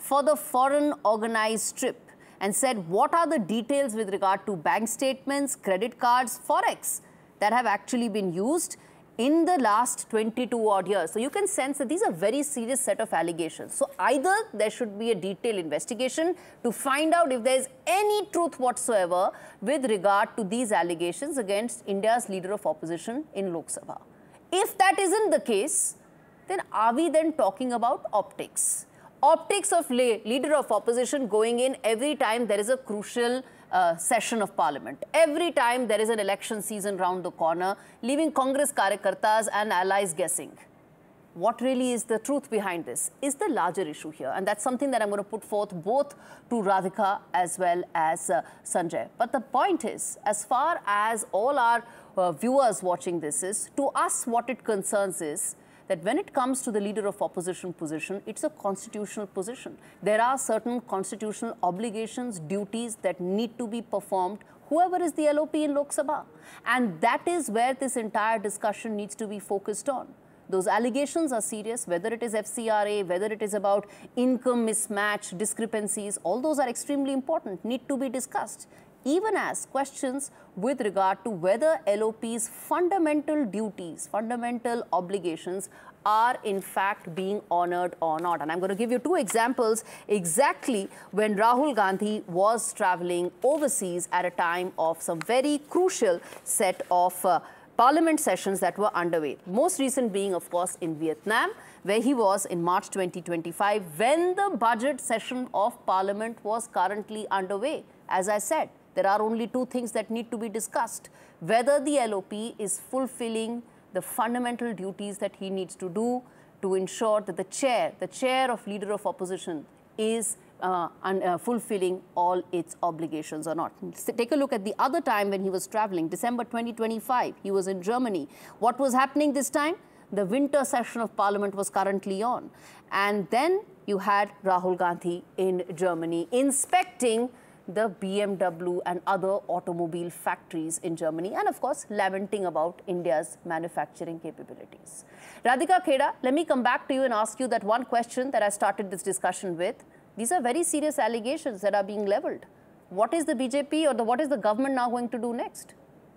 for the foreign organized trip and said what are the details with regard to bank statements, credit cards, forex that have actually been used in the last 22 odd years. So you can sense that these are very serious set of allegations. So either there should be a detailed investigation to find out if there is any truth whatsoever with regard to these allegations against India's leader of opposition in Lok Sabha. If that isn't the case, then are we then talking about optics? Optics of leader of opposition going in every time there is a crucial session of parliament. Every time there is an election season round the corner, leaving Congress karyakartas and allies guessing. What really is the truth behind this is the larger issue here. And that's something that I'm going to put forth both to Radhika as well as Sanjay. But the point is, as far as all our viewers watching this is, to us what it concerns is that when it comes to the leader of opposition position, it's a constitutional position. There are certain constitutional obligations, duties that need to be performed, whoever is the LOP in Lok Sabha. And that is where this entire discussion needs to be focused on. Those allegations are serious, whether it is FCRA, whether it is about income mismatch, discrepancies, all those are extremely important, need to be discussed. Even as questions with regard to whether LOP's fundamental duties, fundamental obligations are in fact being honored or not. And I'm going to give you two examples exactly when Rahul Gandhi was traveling overseas at a time of some very crucial set of parliament sessions that were underway. Most recent being, of course, in Vietnam, where he was in March 2025 when the budget session of parliament was currently underway. As I said, there are only two things that need to be discussed. Whether the LOP is fulfilling the fundamental duties that he needs to do to ensure that the chair of leader of opposition is fulfilling all its obligations or not. Take a look at the other time when he was traveling, December 2025, he was in Germany. What was happening this time? The winter session of parliament was currently on. And then you had Rahul Gandhi in Germany inspecting the BMW and other automobile factories in Germany, and of course lamenting about India's manufacturing capabilities. Radhika Kheda, let me come back to you and ask you that one question that I started this discussion with. These are very serious allegations that are being leveled. What is the BJP or what is the government now going to do next?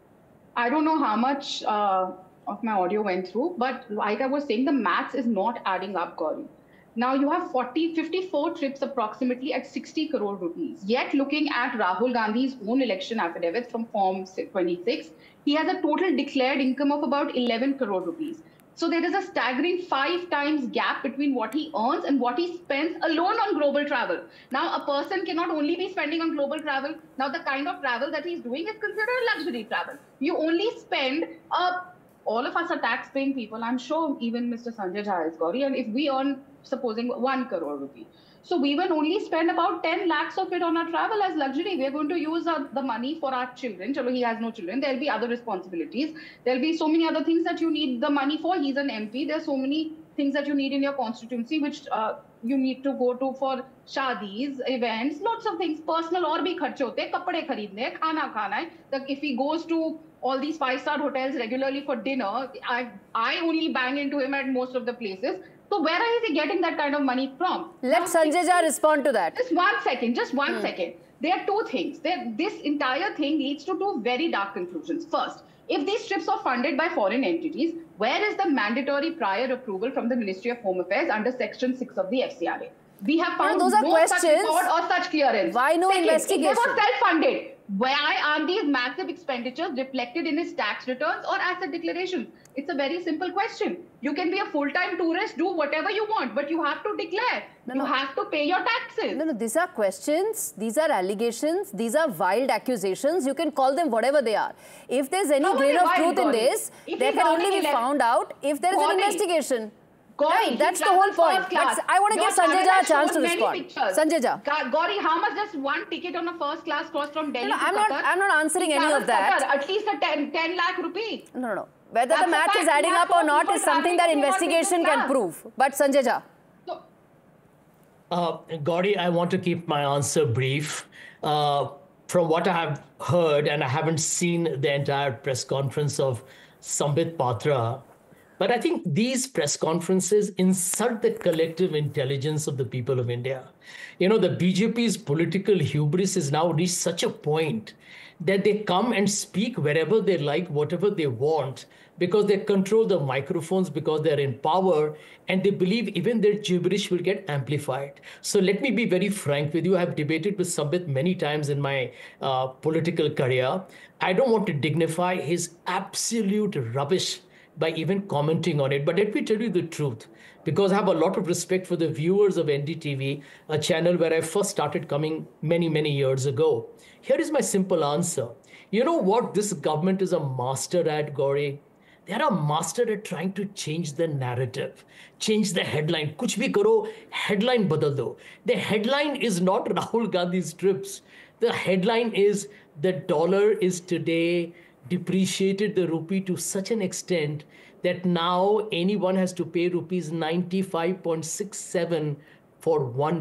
I don't know how much of my audio went through, but like I was saying, the maths is not adding up, Gauri. Now you have 54 trips approximately at 60 crore rupees. Yet looking at Rahul Gandhi's own election affidavit from Form 26, he has a total declared income of about 11 crore rupees. So there is a staggering 5 times gap between what he earns and what he spends alone on global travel. Now a person cannot only be spending on global travel. Now the kind of travel that he's doing is considered luxury travel. You only spend all of us are tax-paying people. I'm sure even Mr. Sanjay Jha is, Gauri, and if we earn, supposing 1 crore rupee. So we will only spend about 10 lakhs of it on our travel as luxury. We are going to use the money for our children. Chalo, he has no children. There'll be other responsibilities. There'll be so many other things that you need the money for. He's an MP. There's so many things that you need in your constituency, which you need to go to for shadis, events, lots of things. Personal और भी खर्चे होते हैं, कपड़े खरीदने, खाना खाना है. If he goes to all these 5-star hotels regularly for dinner, I only bang into him at most of the places. So where is he getting that kind of money from? Let Sanjay Jha respond to that. Just one second, second. There are two things. This entire thing leads to two very dark conclusions. First, if these trips are funded by foreign entities, where is the mandatory prior approval from the Ministry of Home Affairs under Section 6 of the FCRA? We have found no such record or such clearance. Why no investigation? If they were self-funded, why aren't these massive expenditures reflected in his tax returns or asset declarations? It's a very simple question. You can be a full-time tourist, do whatever you want, but you have to declare. You have to pay your taxes. No, these are questions, these are allegations, these are wild accusations. You can call them whatever they are. If there's any grain of truth in this, they can only be found out if there is an investigation. Gauri, that's the whole point. But I want to give Sanjay Jha a chance to respond. Sanjay Jha. Gauri, how much does one ticket on a first class cost from Delhi to Qatar? I'm not answering any of that. Qatar, at least a 10 lakh rupee. No. Whether the math is adding up or not is something that investigation can prove. But Sanjay Jha. Gauri, I want to keep my answer brief. From what I have heard, and I haven't seen the entire press conference of Sambit Patra, But I think these press conferences insult the collective intelligence of the people of India. You know, the BJP's political hubris has now reached such a point that they come and speak wherever they like, whatever they want, because they control the microphones, because they're in power, and they believe even their gibberish will get amplified. So let me be very frank with you. I have debated with Sambit many times in my political career. I don't want to dignify his absolute rubbish by even commenting on it. But let me tell you the truth, because I have a lot of respect for the viewers of NDTV, a channel where I first started coming many, many years ago. Here is my simple answer. You know what this government is a master at, Gauri? They are a master at trying to change the narrative, change the headline. Kuch bhi karo, headline badal do. The headline is not Rahul Gandhi's trips. The headline is the dollar is today depreciated the rupee to such an extent that now anyone has to pay rupees 95.67 for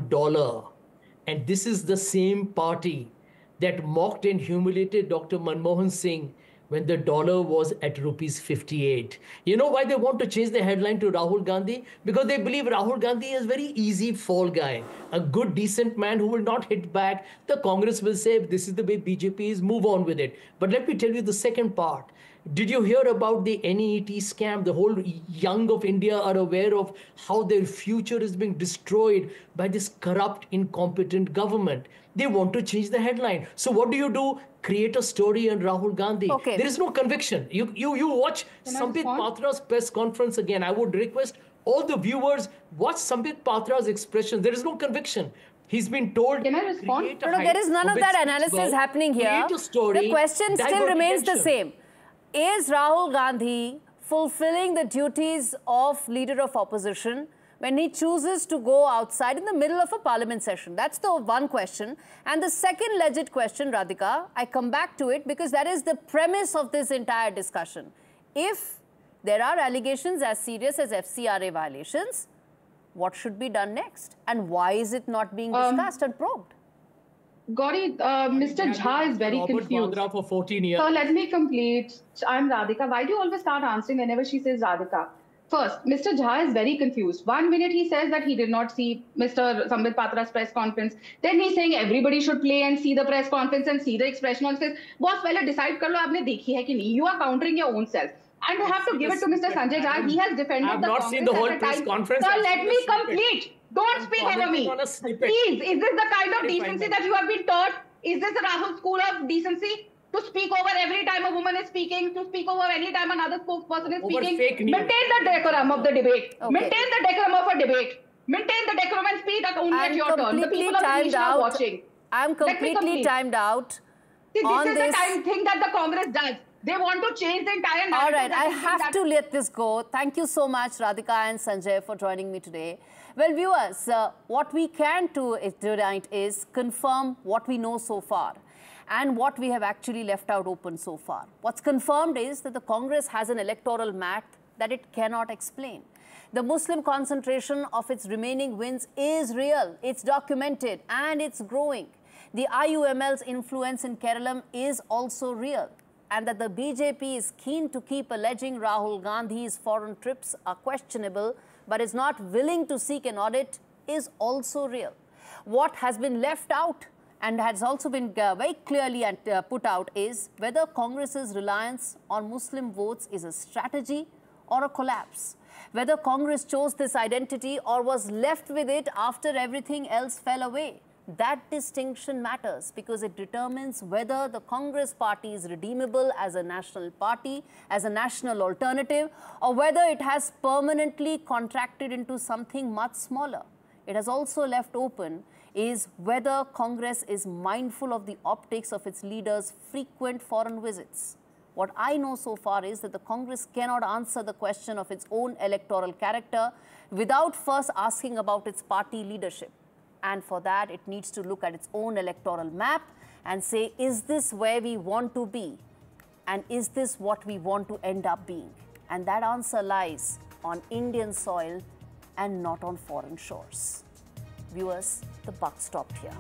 $1. And this is the same party that mocked and humiliated Dr. Manmohan Singh when the dollar was at rupees 58. You know why they want to change the headline to Rahul Gandhi? Because they believe Rahul Gandhi is very easy fall guy, a good, decent man who will not hit back. The Congress will say, this is the way BJP is, move on with it. But let me tell you the second part. Did you hear about the NEET scam? The whole young of India are aware of how their future is being destroyed by this corrupt, incompetent government. They want to change the headline. So what do? Create a story on Rahul Gandhi. Okay. There is no conviction. You watch Sambit Patra's press conference again. I would request all the viewers watch Sambit Patra's expression. There is no conviction. He's been told. Can I respond? No, there is none of that analysis happening here. Create a story, the question still remains the attention. same. Is Rahul Gandhi fulfilling the duties of leader of opposition when he chooses to go outside in the middle of a parliament session? That's the one question. And the second legit question, Radhika, I come back to it because that is the premise of this entire discussion. If there are allegations as serious as FCRA violations, what should be done next? And why is it not being discussed and probed? Gauri, Mr. Jha is very confused. Robert Vadra for 14 years. So let me complete. I'm Radhika. Why do you always start answering whenever she says Radhika? First, Mr. Jha is very confused. 1 minute he says that he did not see Mr. Sambit Patra's press conference. Then he's saying everybody should play and see the press conference and see the expression on his face. Boss, पहले decide कर लो आपने देखी है कि नहीं. You are countering your own self. And I have to give it to Mr. Sanjay Jha. He has defended I've the not Congress seen the whole at the press time. conference. Sir, I've let seen me a snippet. complete. Don't speak over me. On a snippet. Please, is this the kind of Very decency fine. that you have been taught? Is this the Rahul school of decency? To speak over every time a woman is speaking, to speak over any time another spokesperson is Over speaking. fake news. Maintain the decorum of the debate. Okay. Maintain the decorum of a debate. Maintain the decorum and speak only at your turn. The people of the nation are watching. I'm Let me completely complete. timed out. See, on this is this. the kind thing that the Congress does. They want to change the entire narrative. All right, that I has been have that- to let this go. Thank you so much, Radhika and Sanjay, for joining me today. Well, viewers, what we can do tonight is confirm what we know so far and what we have actually left out open so far. What's confirmed is that the Congress has an electoral math that it cannot explain. The Muslim concentration of its remaining wins is real, it's documented, and it's growing. The IUML's influence in Kerala is also real. And that the BJP is keen to keep alleging Rahul Gandhi's foreign trips are questionable, but is not willing to seek an audit is also real. What has been left out and has also been very clearly put out is whether Congress's reliance on Muslim votes is a strategy or a collapse. Whether Congress chose this identity or was left with it after everything else fell away. That distinction matters because it determines whether the Congress party is redeemable as a national party, as a national alternative, or whether it has permanently contracted into something much smaller. It has also left open is whether Congress is mindful of the optics of its leaders' frequent foreign visits. What I know so far is that the Congress cannot answer the question of its own electoral character without first asking about its party leadership. And for that, it needs to look at its own electoral map and say, is this where we want to be? And is this what we want to end up being? And that answer lies on Indian soil and not on foreign shores. Viewers, the buck stopped here.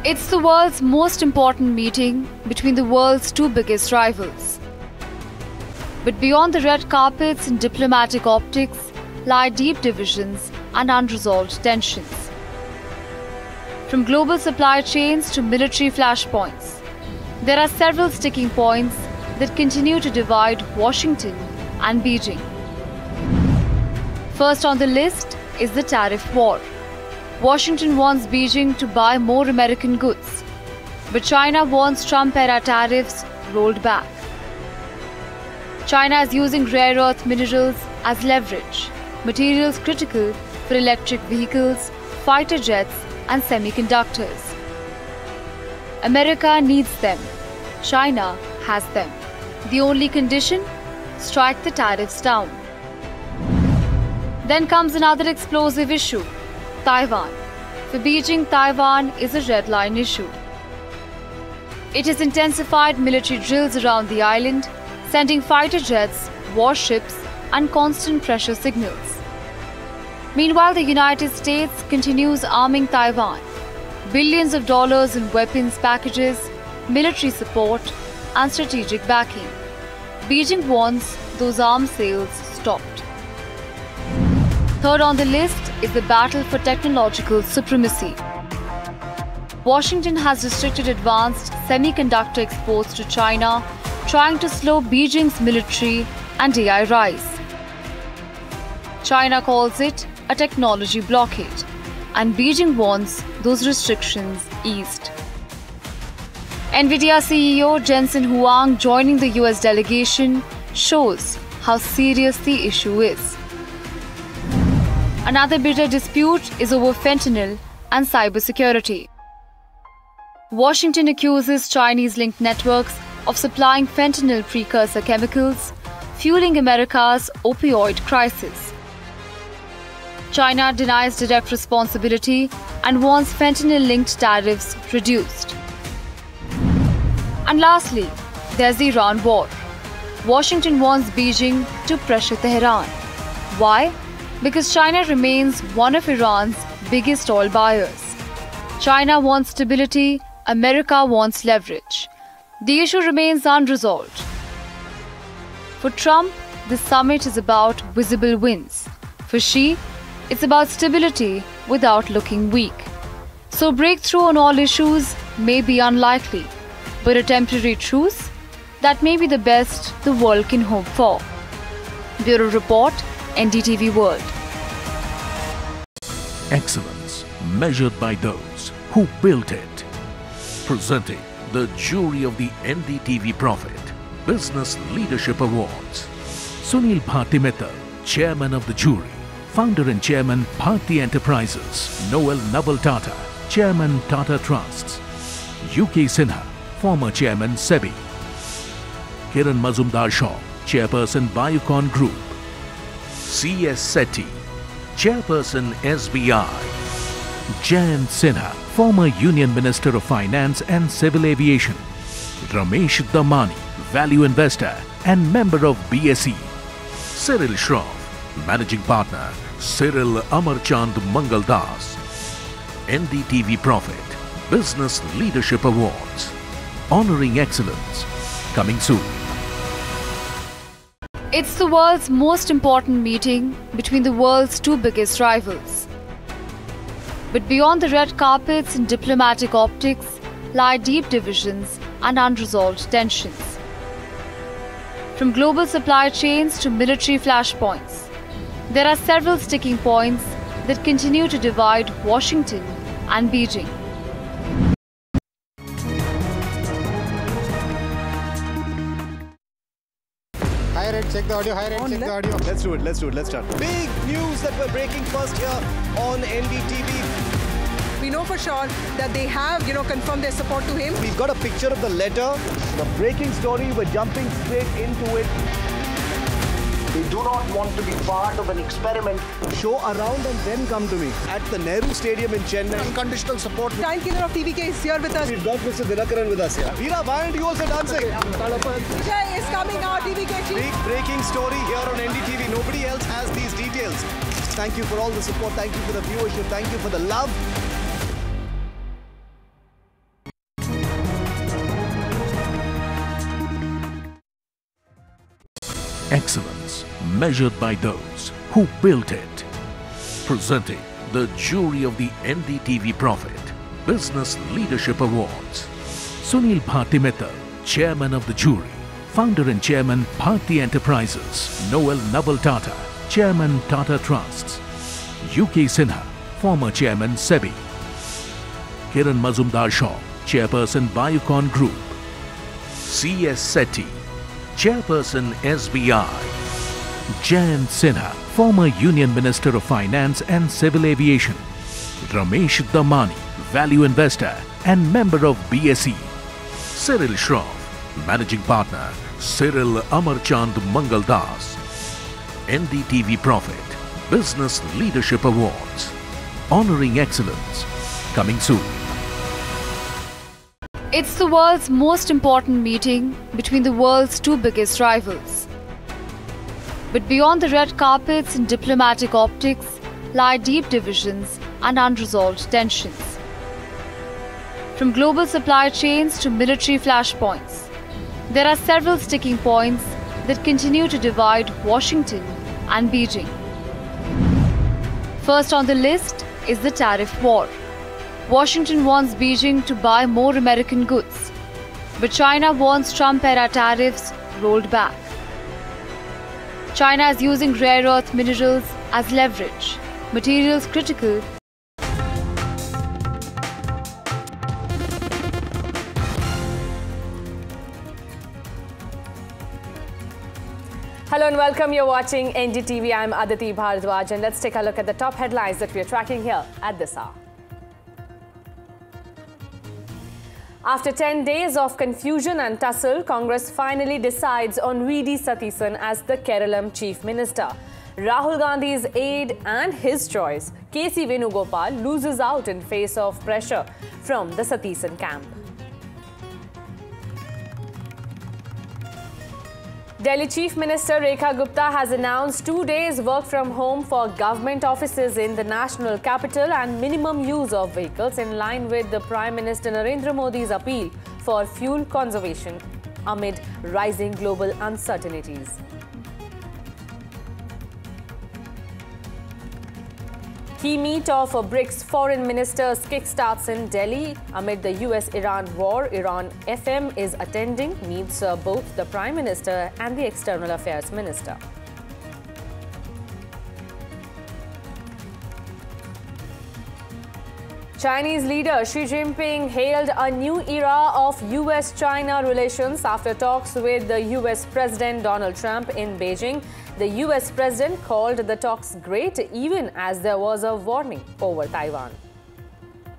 It's the world's most important meeting between the world's two biggest rivals. But beyond the red carpets and diplomatic optics lie deep divisions and unresolved tensions. From global supply chains to military flashpoints, there are several sticking points that continue to divide Washington and Beijing. First on the list is the tariff war. Washington wants Beijing to buy more American goods, but China wants Trump-era tariffs rolled back. China is using rare earth minerals as leverage, materials critical for electric vehicles, fighter jets, and semiconductors. America needs them. China has them. The only condition? Strike the tariffs down. Then comes another explosive issue, Taiwan. For Beijing, Taiwan is a red line issue. It has intensified military drills around the island, sending fighter jets, warships, and constant pressure signals. Meanwhile, the United States continues arming Taiwan. Billions of dollars in weapons packages, military support, and strategic backing. Beijing wants those arms sales stopped. Third on the list is the battle for technological supremacy. Washington has restricted advanced semiconductor exports to China, trying to slow Beijing's military and AI rise. China calls it a technology blockade, and Beijing wants those restrictions eased. NVIDIA CEO Jensen Huang joining the US delegation shows how serious the issue is. Another bitter dispute is over fentanyl and cybersecurity. Washington accuses Chinese-linked networks of supplying fentanyl precursor chemicals, fueling America's opioid crisis. China denies direct responsibility and wants fentanyl-linked tariffs reduced. And lastly, there's the Iran war. Washington wants Beijing to pressure Tehran. Why? Because China remains one of Iran's biggest oil buyers. China wants stability, America wants leverage. The issue remains unresolved. For Trump, this summit is about visible wins. For Xi, it's about stability without looking weak. So breakthrough on all issues may be unlikely, but a temporary truce, that may be the best the world can hope for. Bureau Report, NDTV World. Excellence measured by those who built it. Presenting the jury of the NDTV Profit Business Leadership Awards. Sunil Bharti Mittal, Chairman of the jury. Founder and Chairman, Bharti Enterprises. Noel Naval Tata, Chairman, Tata Trusts. UK Sinha, former Chairman, SEBI. Kiran Mazumdar Shaw, Chairperson, Biocon Group. C.S. Sethi, Chairperson, SBI. Jayant Sinha, former Union Minister of Finance and Civil Aviation. Ramesh Damani, Value Investor and member of BSE. Cyril Shroff, Managing Partner, Cyril Amarchand Mangaldas. NDTV Profit Business Leadership Awards. Honoring excellence. Coming soon. It's the world's most important meeting between the world's two biggest rivals. But beyond the red carpets and diplomatic optics lie deep divisions and unresolved tensions. From global supply chains to military flashpoints, there are several sticking points that continue to divide Washington and Beijing. Hi Red, check the audio. Hi Red, check the audio. Let's do it. Let's start. Big news that we're breaking first here on NDTV. We know for sure that they have, confirmed their support to him. We've got a picture of the letter. The breaking story, we're jumping straight into it. We do not want to be part of an experiment. Show around and then come to me at the Nehru Stadium in Chennai. Unconditional support. Giant killer of TVK is here with us. We've got Mr. Dinakaran with us here. Veera, why aren't you also dancing? Vijay is coming out, TVK chief. Big breaking story here on NDTV. Nobody else has these details. Thank you for all the support. Thank you for the viewership. Thank you for the love. excellence measured by those who built it. Presenting the jury of the NDTV Profit Business Leadership Awards. Sunil Bharti Mittal, Chairman of the jury. Founder and Chairman, Bharti Enterprises. Noel Naval Tata, Chairman, Tata Trusts. UK Sinha, former Chairman, SEBI. Kiran Mazumdar Shaw, Chairperson, Biocon Group. C.S. Sethi, Chairperson, SBI. Jayant Sinha, former Union Minister of Finance and Civil Aviation. Ramesh Damani, Value Investor and member of BSE. Cyril Shroff, Managing Partner, Cyril Amarchand Mangaldas. NDTV Profit Business Leadership Awards. Honoring excellence. Coming soon. It's the world's most important meeting between the world's two biggest rivals. But beyond the red carpets and diplomatic optics lie deep divisions and unresolved tensions. From global supply chains to military flashpoints, there are several sticking points that continue to divide Washington and Beijing. First on the list is the tariff war. Washington wants Beijing to buy more American goods, but China wants Trump-era tariffs rolled back. China is using rare earth minerals as leverage, materials critical. Hello and welcome. You're watching NDTV. I'm Aditi Bharadwaj, and let's take a look at the top headlines that we are tracking here at this hour. After 10 days of confusion and tussle, Congress finally decides on V.D. Satheesan as the Keralam Chief Minister. Rahul Gandhi's aide and his choice, K.C. Venugopal, loses out in face of pressure from the Satheesan camp. Delhi Chief Minister Rekha Gupta has announced 2 days work from home for government offices in the national capital and minimum use of vehicles in line with the Prime Minister Narendra Modi's appeal for fuel conservation amid rising global uncertainties. Key meet of BRICS foreign ministers kickstarts in Delhi amid the US-Iran war. Iran FM is attending, meets both the Prime Minister and the External Affairs Minister. Chinese leader Xi Jinping hailed a new era of US-China relations after talks with the US President Donald Trump in Beijing. The US President called the talks great even as there was a warning over Taiwan.